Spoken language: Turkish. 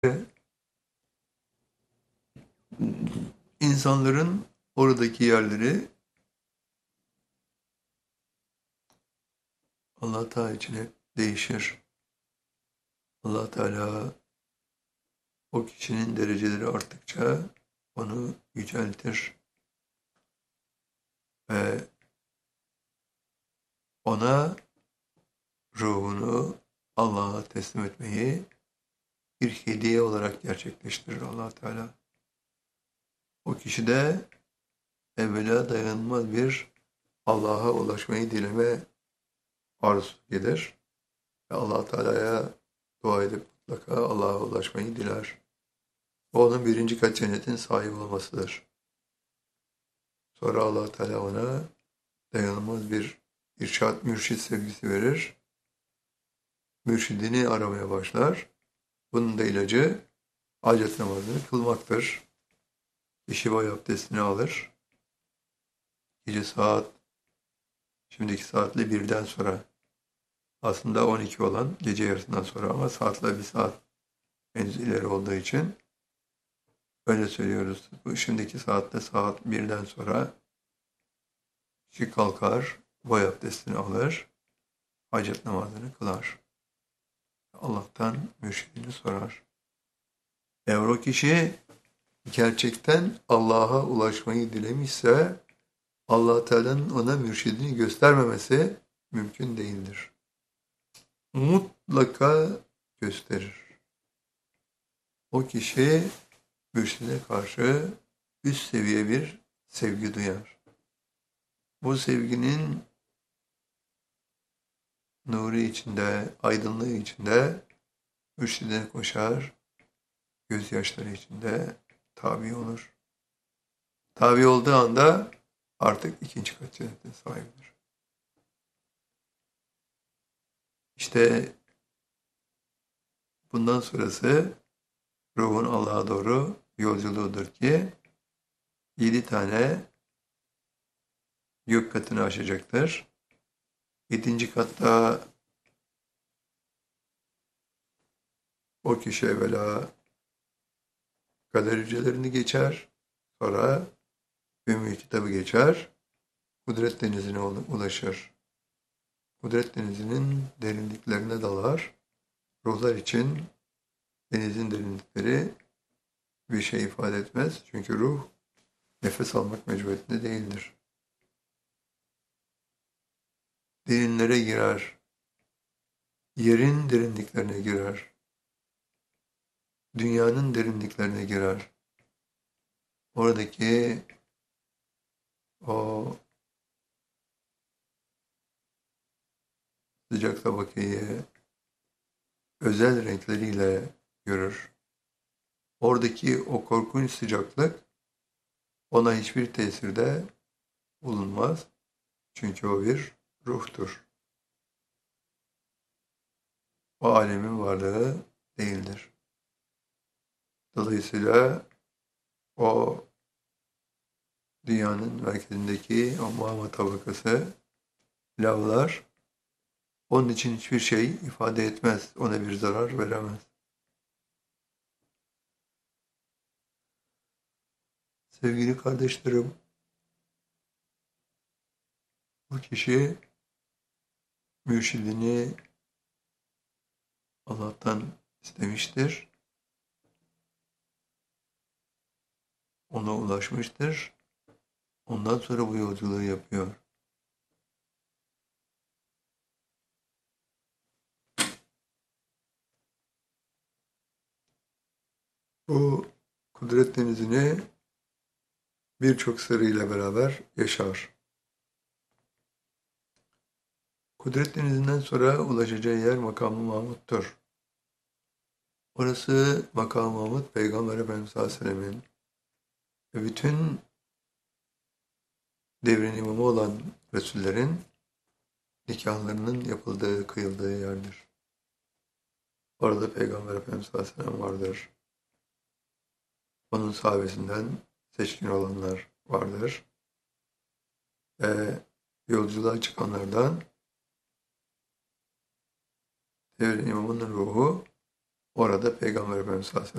İnsanların oradaki yerleri Allah Teala için hep değişir. Allah Teala o kişinin dereceleri arttıkça onu yüceltir ve ona ruhunu Allah'a teslim etmeyi bir hediye olarak gerçekleştirir Allah Teala. O kişi de evvela dayanılmaz bir Allah'a ulaşmayı dileme arzusu gelir ve Allah Teala'ya dua edip mutlaka Allah'a ulaşmayı diler. O onun birinci kat cennetin sahibi olmasıdır. Sonra Allah Teala ona dayanılmaz bir irşad, mürşit sevgisi verir. Mürşidini aramaya başlar. Bunun da ilacı hacet namazını kılmaktır. Kişi boy abdestini alır. Gece şimdiki saatle birden sonra, aslında 12 olan gece yarısından sonra ama saatle bir saat henüz ileri olduğu için öyle söylüyoruz. Bu şimdiki saatte saat birden sonra kişi kalkar, boy abdestini alır, hacet namazını kılar. Allah'tan mürşidini sorar. Eğer o kişi gerçekten Allah'a ulaşmayı dilemişse Allah Teala'nın ona mürşidini göstermemesi mümkün değildir. Mutlaka gösterir. O kişi mürşidine karşı üst seviye bir sevgi duyar. Bu sevginin nuru içinde, aydınlığı içinde mürşidine koşar, gözyaşları içinde tabi olur. Tabi olduğu anda artık ikinci kat cennetin sahibidir. İşte bundan sonrası ruhun Allah'a doğru yolculuğudur ki 7 tane gök katını aşacaktır. 7. katta o kişi evvela kader hücrelerini geçer, sonra Ümmü kitabı geçer, Kudret denizine ulaşır. Kudret denizinin derinliklerine dalar. Ruhlar için denizin derinlikleri bir şey ifade etmez. Çünkü ruh nefes almak mecburiyetinde değildir. Derinlere girer. Yerin derinliklerine girer. Dünyanın derinliklerine girer. Oradaki o sıcak tabakayı özel renkleriyle görür. Oradaki o korkunç sıcaklık ona hiçbir tesirde bulunmaz. Çünkü o bir ruhtur. O alemin varlığı değildir. Dolayısıyla o dünyanın merkezindeki o mağma tabakası, lavlar onun için hiçbir şey ifade etmez. Ona bir zarar veremez. Sevgili kardeşlerim, bu kişi mürşidini Allah'tan istemiştir. Ona ulaşmıştır. Ondan sonra bu yolculuğu yapıyor. Bu kudret denizini birçok sırrıyla beraber yaşar. Kudret denizinden sonra ulaşacağı yer Makam-ı Mahmud'dur. Orası Makam-ı Mahmud, Peygamber Efendimiz sallallahu aleyhi ve sellem'in ve bütün devrin imamı olan Resullerin nikahlarının yapıldığı, kıyıldığı yerdir. Orada Peygamber Efendimiz sallallahu aleyhi ve sellem vardır. Onun sahabesinden seçkin olanlar vardır. Ve yolculuğa çıkanlardan devrin imamının ruhu Orada Peygamber Efendimiz sallallahu aleyhi ve sellem